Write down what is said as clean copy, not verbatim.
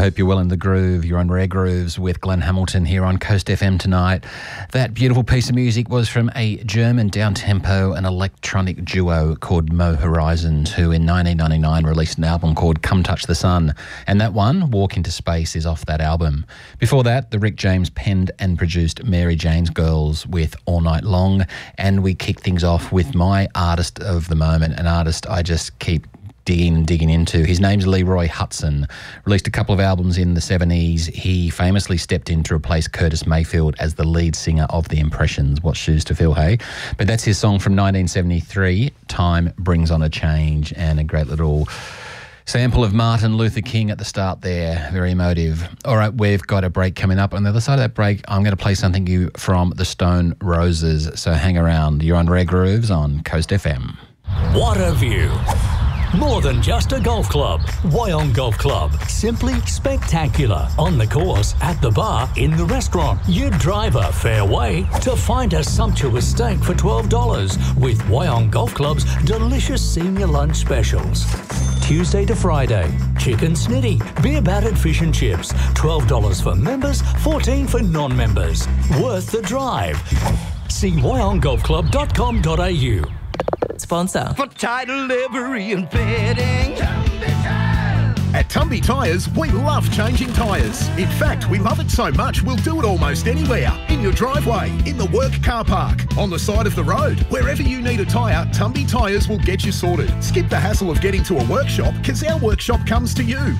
hope you're well in the groove. You're on Rare Grooves with Glenn Hamilton here on Coast FM tonight. That beautiful piece of music was from a German down-tempo and electronic duo called Mo Horizons, who in 1999 released an album called Come Touch the Sun. And that one, Walk Into Space, is off that album. Before that, the Rick James penned and produced Mary Jane's Girls with All Night Long. And we kick things off with my artist of the moment, an artist I just keep digging into. His name's Leroy Hutson. Released a couple of albums in the 70s. He famously stepped in to replace Curtis Mayfield as the lead singer of The Impressions. What shoes to fill, hey? But that's his song from 1973, Time Brings On a Change, and a great little sample of Martin Luther King at the start there. Very emotive. All right, we've got a break coming up. On the other side of that break, I'm going to play something from the Stone Roses. So hang around. You're on Rare Grooves on Coast FM. What a view. More than just a golf club. Wyong Golf Club. Simply spectacular. On the course, at the bar, in the restaurant. You drive a fair way to find a sumptuous steak for $12 with Wyong Golf Club's delicious senior lunch specials. Tuesday to Friday, chicken snitty, beer battered fish and chips. $12 for members, $14 for non-members. Worth the drive. See wyonggolfclub.com.au. Sponsor. For title, livery and fitting. At Tumby Tyres, we love changing tyres. In fact, we love it so much, we'll do it almost anywhere. In your driveway, in the work car park, on the side of the road. Wherever you need a tyre, Tumby Tyres will get you sorted. Skip the hassle of getting to a workshop, because our workshop comes to you.